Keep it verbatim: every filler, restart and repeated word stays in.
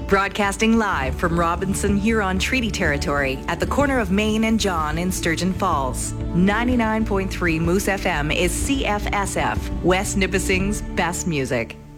Broadcasting live from Robinson Huron Treaty Territory at the corner of Main and John in Sturgeon Falls. ninety-nine point three Moose F M is C F S F, West Nipissing's best music.